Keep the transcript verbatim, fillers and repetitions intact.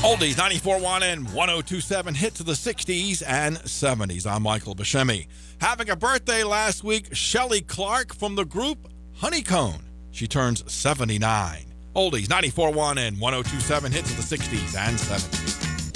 Oldies ninety-four point one and one oh two point seven hit to the sixties and seventies. I'm Michael Buscemi. Having a birthday last week, Shelley Clark from the group Honeycomb. She turns seventy-nine. Oldies ninety-four point one and one oh two point seven hit to the sixties and seventies.